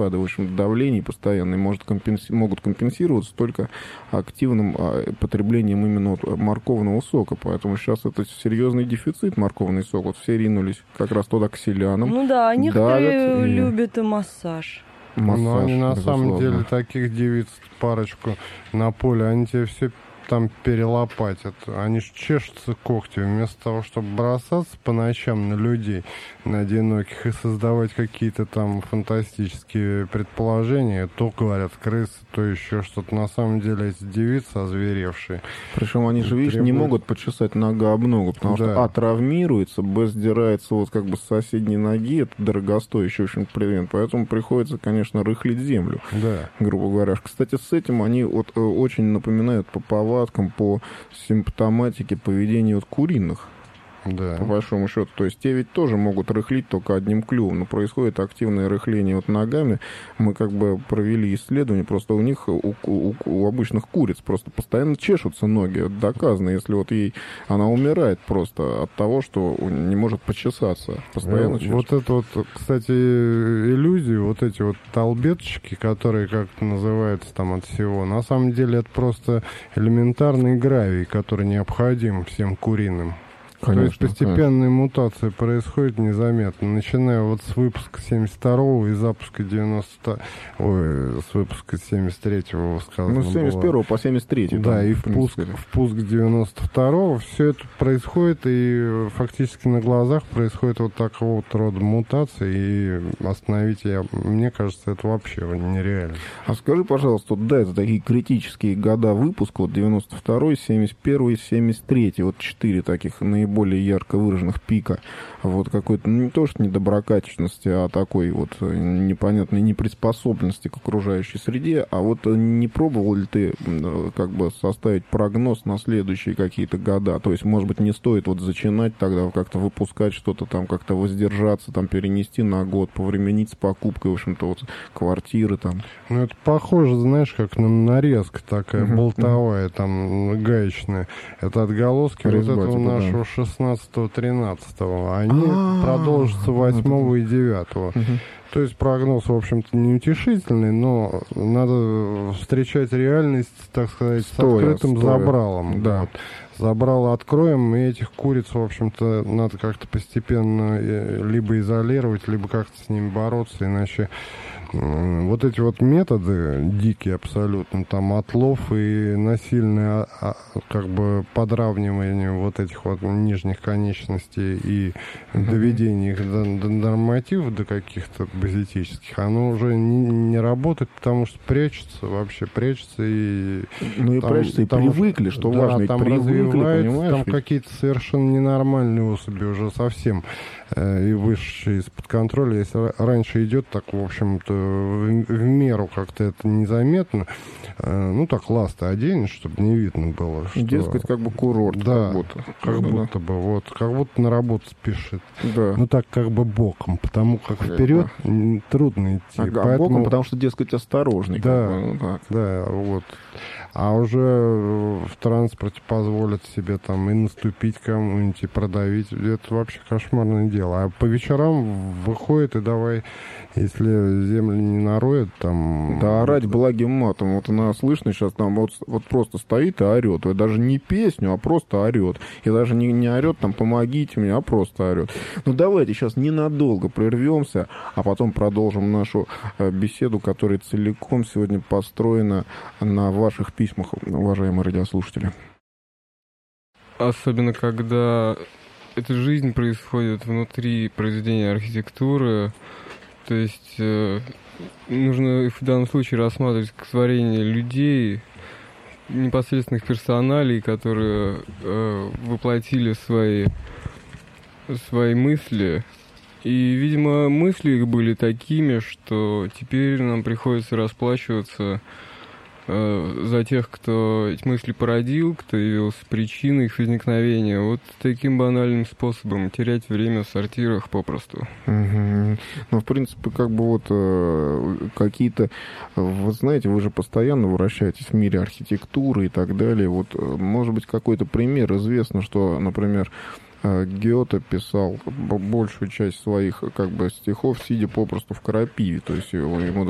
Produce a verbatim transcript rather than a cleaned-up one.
перепады, в общем, давлений постоянные может компенси... могут компенсироваться только активным а, потреблением именно вот морковного сока. Поэтому сейчас это серьезный дефицит морковный сок. Вот все ринулись как раз туда к селянам. Ну да, некоторые давят и... любят и массаж. Массаж, но они на безусловно. самом деле таких девиц парочку на поле, они тебе все там перелопатят. Они ж чешутся когтями вместо того, чтобы бросаться по ночам на людей, на одиноких, и создавать какие-то там фантастические предположения. То, говорят, крысы, то еще что-то. На самом деле эти девицы озверевшие. Причем они же, видишь, требуют... не могут почесать нога об ногу, потому да. что А травмируется, Б сдирается вот как бы с соседней ноги. Это дорогостоящий, в общем, превент. Поэтому приходится, конечно, рыхлить землю, да. грубо говоря. Кстати, с этим они вот очень напоминают по повадкам, по симптоматике поведения вот куриных. Да. По большому счету. То есть те ведь тоже могут рыхлить только одним клювом, но происходит активное рыхление вот ногами. Мы как бы провели исследование, просто у них, у, у, у обычных куриц просто постоянно чешутся ноги. Это доказано, если вот ей, она умирает просто от того, что не может почесаться. Постоянно чешется. Вот это вот, кстати, иллюзии, вот эти вот толбеточки, которые как-то называются там от всего, на самом деле это просто элементарный гравий, который необходим всем куриным. Конечно, то есть постепенная конечно. мутация происходит незаметно, начиная вот с выпуска семьдесят второго и запуска девяносто... Ой, с выпуска семьдесят третьего сказано. Ну, с семьдесят первого по семьдесят третий. Да, там, и впуск, впуск девяносто второго. Все это происходит, и фактически на глазах происходит вот такого вот рода мутации, и остановить, я, мне кажется, это вообще нереально. А скажи, пожалуйста, вот, да, это такие критические года выпуска, вот девяносто второй, семьдесят первый, семьдесят третий, вот четыре таких наиболее более ярко выраженных пика, вот какой-то, ну, не то что недоброкачественности, а такой вот непонятной неприспособленности к окружающей среде. А вот не пробовал ли ты как бы составить прогноз на следующие какие-то года? То есть, может быть, не стоит вот зачинать тогда как-то выпускать что-то там, как-то воздержаться, там, перенести на год, повременить с покупкой, в общем-то, вот квартиры там. Ну, это похоже, знаешь, как на нарезка такая, uh-huh. болтовая, там, гаечная. Это отголоски вот этого нашего да. шестнадцатого-тринадцатого. Они А-а-а. продолжатся восьмого и девятого. Uh-huh. То есть прогноз, в общем-то, неутешительный, но надо встречать реальность, так сказать, стоя, с открытым стоя. забралом. Да. Вот. Забрало откроем, и этих куриц, в общем-то, надо как-то постепенно либо изолировать, либо как-то с ними бороться, иначе вот эти вот методы дикие абсолютно, там отлов и насильное как бы подравнивание вот этих вот нижних конечностей и mm-hmm. доведение их до, до нормативов, до каких-то базитических, оно уже не, не работает, потому что прячется, вообще прячется и... Ну и там, прячется, и там, привыкли, что да, важно, там привыкли, развивается, там какие-то совершенно ненормальные особи уже совсем э, и вышедшие из-под контроля. Если раньше идет так, в общем-то, В, в меру как-то это незаметно. Ну, так ласты оденешь, чтобы не видно было. Что... Дескать, как бы курорт. Да, как будто, как да, будто да. бы. Вот, как будто на работу спешит. Да. Ну, так как бы боком, потому как вперед да. трудно идти. Ага, поэтому... боком, потому что, дескать, осторожней. Да, как бы, ну, так. да, вот. А уже в транспорте позволят себе там и наступить кому-нибудь, и продавить. Это вообще кошмарное дело. А по вечерам выходит и давай, если землю не нароет, там... Да, орать благим матом. Вот она слышно сейчас там вот, вот просто стоит и орет. Даже не песню, а просто орет. И даже не, не орет там «помогите мне», а просто орет. Ну, давайте сейчас ненадолго прервемся, а потом продолжим нашу беседу, которая целиком сегодня построена на ваших письмах, уважаемые радиослушатели. Особенно, когда эта жизнь происходит внутри произведения архитектуры, то есть э, нужно в данном случае рассматривать творение людей, непосредственных персоналей, которые э, воплотили свои, свои мысли. И, видимо, мысли их были такими, что теперь нам приходится расплачиваться за тех, кто эти мысли породил, кто явился причиной их возникновения, вот таким банальным способом терять время в сортирах попросту. Угу. Ну, в принципе, как бы вот э, какие-то, вы знаете, вы же постоянно вращаетесь в мире архитектуры и так далее. Вот, может быть, какой-то пример известно, что, например, Гёте писал большую часть своих как бы стихов, сидя попросту в крапиве, то есть ему